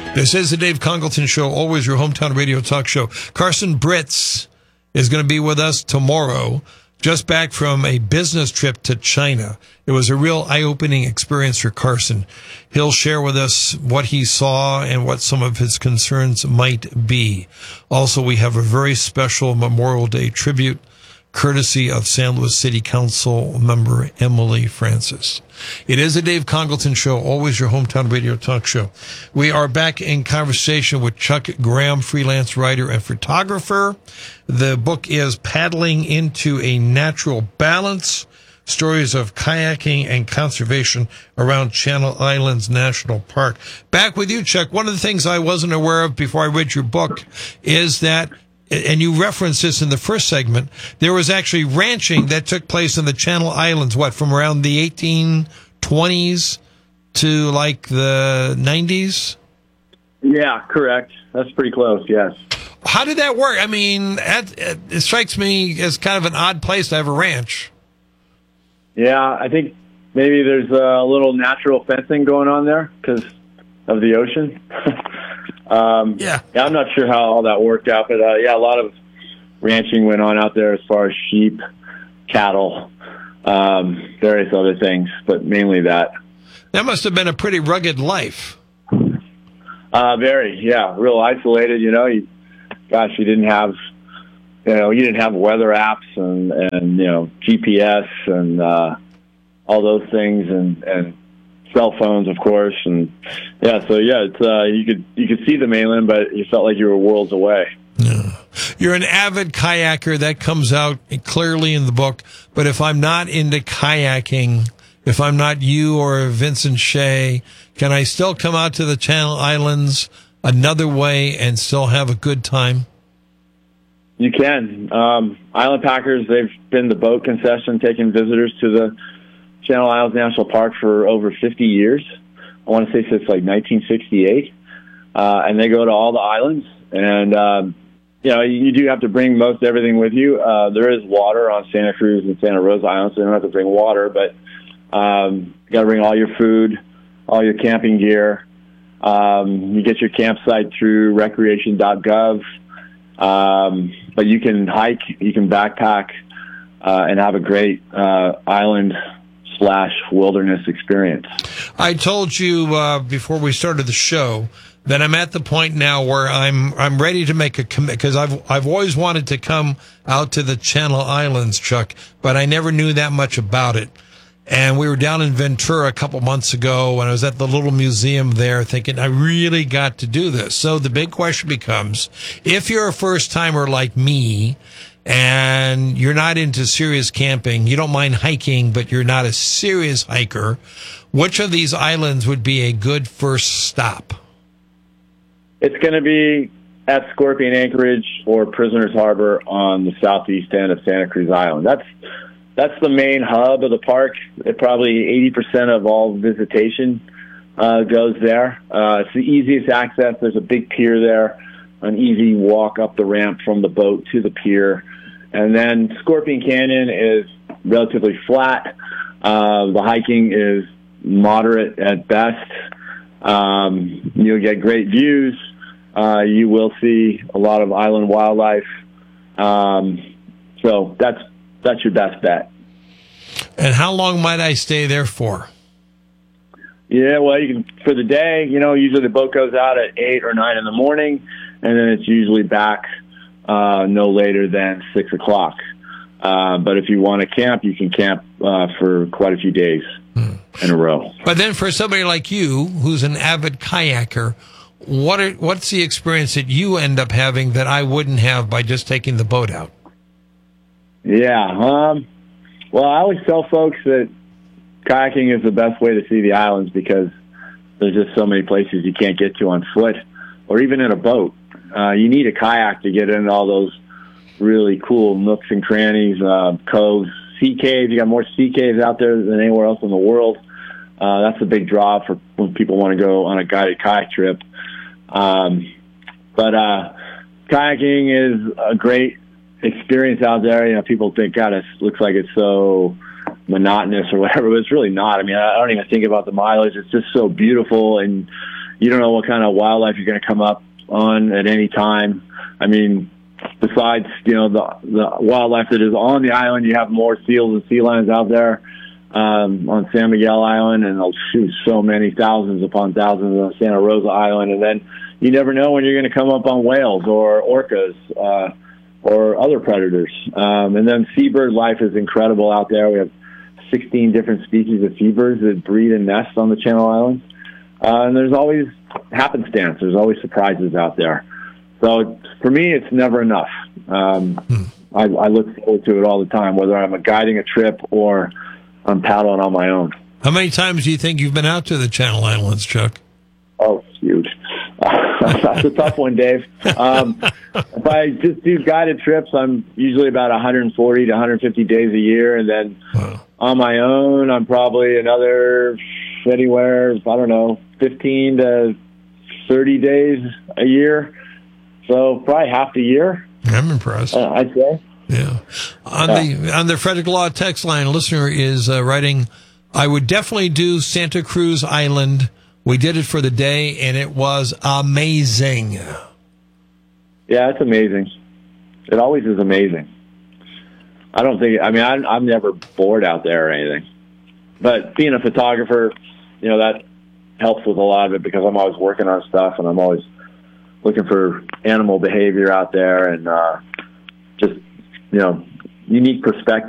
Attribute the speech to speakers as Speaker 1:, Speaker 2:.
Speaker 1: This is the Dave Congleton Show, always your hometown radio talk show. Carson Britz is going to be with us tomorrow, just back from a business trip to China. It was a real eye-opening experience for Carson. He'll share with us what he saw and what some of his concerns might be. Also, we have a very special Memorial Day tribute, courtesy of San Luis City Council member Emily Francis. It is a Dave Congleton Show, always your hometown radio talk show. We are back in conversation with Chuck Graham, freelance writer and photographer. The book is Paddling into a Natural Balance, Stories of Kayaking and Conservation Around Channel Islands National Park. Back with you, Chuck. One of the things I wasn't aware of before I read your book is that, and you referenced this in the first segment, there was actually ranching that took place in the Channel Islands, from around the 1820s to like the 90s?
Speaker 2: Yeah, correct. That's pretty close, yes.
Speaker 1: How did that work? I mean, it strikes me as kind of an odd place to have a ranch.
Speaker 2: Yeah, I think maybe there's a little natural fencing going on there because of the ocean. Yeah, I'm not sure how all that worked out, but a lot of ranching went on out there as far as sheep, cattle, various other things, but mainly that.
Speaker 1: That must have been a pretty rugged life.
Speaker 2: Very, yeah, real isolated. You didn't have, you didn't have weather apps and GPS and all those things and cell phones, of course, and it's you could see the mainland, but you felt like you were worlds away.
Speaker 1: Yeah. You're an avid kayaker. That comes out clearly in the book. But if I'm not into kayaking, if I'm not you or Vincent Shea, can I still come out to the Channel Islands another way and still have a good time?
Speaker 2: You can. Island Packers, they've been the boat concession taking visitors to the Channel Islands National Park for over 50 years. I want to say since like 1968. And they go to all the islands. And, you do have to bring most everything with you. There is water on Santa Cruz and Santa Rosa Islands, so you don't have to bring water. But you got to bring all your food, all your camping gear. You get your campsite through recreation.gov. But you can hike, you can backpack, and have a great island/wilderness experience.
Speaker 1: I told you before we started the show that I'm at the point now where I'm ready to make a commit, because I've always wanted to come out to the Channel Islands, Chuck, but I never knew that much about it. And we were down in Ventura a couple months ago, and I was at the little museum there thinking, I really got to do this. So the big question becomes, if you're a first-timer like me, and you're not into serious camping, you don't mind hiking, but you're not a serious hiker, which of these islands would be a good first stop?
Speaker 2: It's going to be at Scorpion Anchorage or Prisoners Harbor on the southeast end of Santa Cruz Island. That's the main hub of the park. Probably 80% of all visitation goes there. It's the easiest access. There's a big pier there, an easy walk up the ramp from the boat to the pier. And then Scorpion Canyon is relatively flat. The hiking is moderate at best. You'll get great views. You will see a lot of island wildlife. So that's your best bet.
Speaker 1: And how long might I stay there for?
Speaker 2: Yeah, well, you can, for the day, usually the boat goes out at 8 or 9 in the morning, and then it's usually back no later than 6 o'clock. But if you want to camp, you can camp for quite a few days in a row.
Speaker 1: But then for somebody like you, who's an avid kayaker, what's the experience that you end up having that I wouldn't have by just taking the boat out?
Speaker 2: Yeah. Well, I always tell folks that kayaking is the best way to see the islands because there's just so many places you can't get to on foot or even in a boat. You need a kayak to get into all those really cool nooks and crannies, coves, sea caves. You got more sea caves out there than anywhere else in the world. That's a big draw for when people want to go on a guided kayak trip. But kayaking is a great experience out there. People think, God, it looks like it's so monotonous or whatever, but it's really not. I mean, I don't even think about the mileage. It's just so beautiful, and you don't know what kind of wildlife you're going to come up on at any time. I mean, besides, the wildlife that is on the island, you have more seals and sea lions out there on San Miguel Island, and they'll shoot so many, thousands upon thousands on Santa Rosa Island. And then you never know when you're going to come up on whales or orcas or other predators. And then seabird life is incredible out there. We have 16 different species of seabirds that breed and nest on the Channel Islands. And there's always happenstance. There's always surprises out there. So for me, it's never enough. I look forward to it all the time, whether I'm guiding a trip or I'm paddling on my own.
Speaker 1: How many times do you think you've been out to the Channel Islands, Chuck?
Speaker 2: Oh, it's huge. That's a tough one, Dave. If I just do guided trips, I'm usually about 140 to 150 days a year. And then on my own, I'm probably anywhere, 15 to 30 days a year. So probably half the year.
Speaker 1: I'm impressed.
Speaker 2: I'd say.
Speaker 1: Yeah. On the Frederick Law text line, a listener is writing, I would definitely do Santa Cruz Island. We did it for the day, and it was amazing.
Speaker 2: Yeah, it's amazing. It always is amazing. I'm never bored out there or anything. But being a photographer, that helps with a lot of it because I'm always working on stuff, and I'm always looking for animal behavior out there and just, unique perspective.